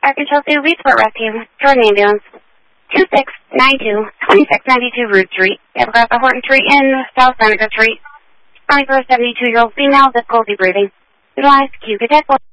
Arkansas City Report Rescue, Jordan Ambulance, 2692 Route Street, Democrat Horton Street in South Seneca Street. Only for a 72-year-old female, difficulty breathing. Utilize Q Cadet